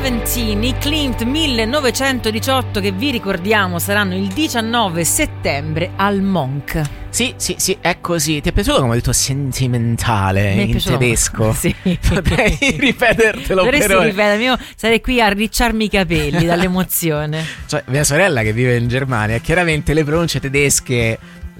17, Klimt 1918, che vi ricordiamo saranno il 19 settembre al Monk. Sì, è così. Ti è piaciuto come ho detto sentimentale in tedesco? Sì. Potrei ripetertelo per ora. Io sarei qui a arricciarmi i capelli dall'emozione. Cioè, mia sorella che vive in Germania, chiaramente le pronunce tedesche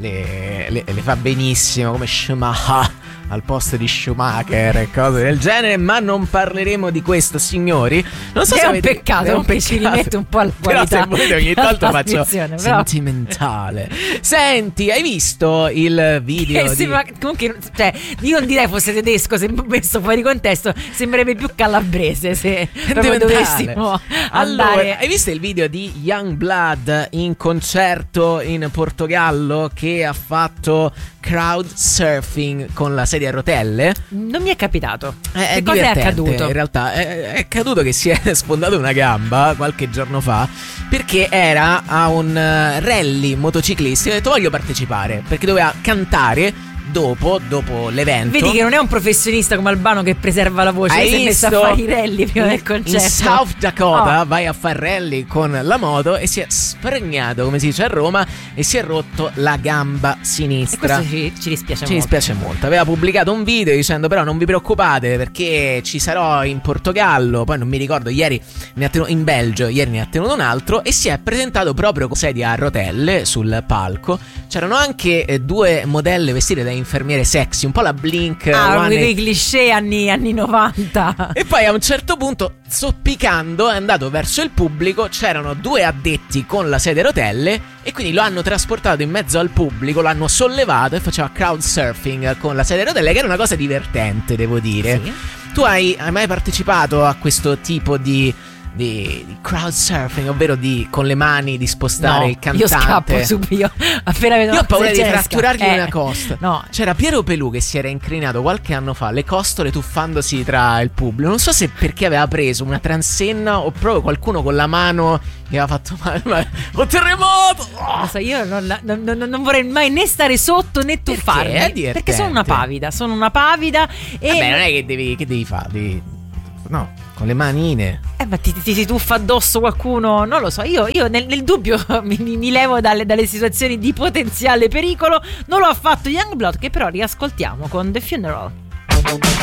le fa benissimo, come Schumacher al posto di Schumacher e cose del genere, ma non parleremo di questo, signori. Non so è se un peccato, che ci rimette un po' alla qualità. Però se volete ogni tanto faccio però sentimentale. Senti, hai visto il video sì, ma comunque, cioè, io non direi fosse tedesco, se messo fuori contesto sembrerebbe più calabrese, se proprio dovessimo andare. Allora, hai visto il video di Youngblood in concerto in Portogallo che ha fatto crowd surfing con la sedia a rotelle? Non mi è capitato. Che cosa è accaduto? In realtà è accaduto che si è sfondato una gamba qualche giorno fa perché era a un rally motociclistico e ha detto voglio partecipare, perché doveva cantare dopo l'evento. Vedi che non è un professionista come Albano che preserva la voce. Hai si è messo a fare i rally prima del concerto. In South Dakota vai a fare rally con la moto e si è spregnato, come si dice a Roma, e si è rotto la gamba sinistra. E questo ci dispiace molto. Ci dispiace molto. Aveva pubblicato un video dicendo però non vi preoccupate perché ci sarò in Portogallo, poi non mi ricordo, ieri ne ha tenuto in Belgio, ieri ne ha tenuto un altro, e si è presentato proprio con sedia a rotelle sul palco. C'erano anche due modelle vestite da infermiere sexy, un po' la Blink, uno dei cliché anni 90. E poi a un certo punto, zoppicando, è andato verso il pubblico. C'erano due addetti con la sedia a rotelle e quindi lo hanno trasportato in mezzo al pubblico, l'hanno sollevato e faceva crowd surfing con la sedia a rotelle, che era una cosa divertente, devo dire. Sì. Tu hai mai partecipato a questo tipo di crowd surfing, ovvero con le mani di spostare il cantante? Io scappo subito. Io ho paura di fratturargli una costola. No. C'era Piero Pelù che si era incrinato qualche anno fa le costole tuffandosi tra il pubblico. Non so se perché aveva preso una transenna o proprio qualcuno con la mano gli aveva fatto male. Un terremoto! Lo so, io non vorrei mai né stare sotto né tuffarmi, perché sono una pavida. E vabbè, non è che devi fare. No, con le manine. Ma ti si tuffa addosso qualcuno? Non lo so. Io nel dubbio mi levo dalle situazioni di potenziale pericolo. Non lo ha fatto Youngblood, che però riascoltiamo con The Funeral.